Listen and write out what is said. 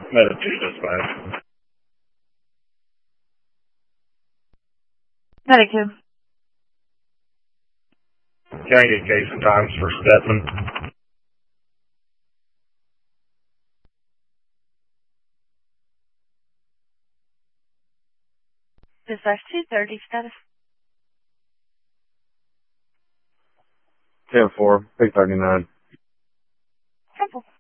Meta 2 dispatch. Medic 2. Can I get case and times for Stedman? Dispatch 230 status. 10-4, 639. Simple.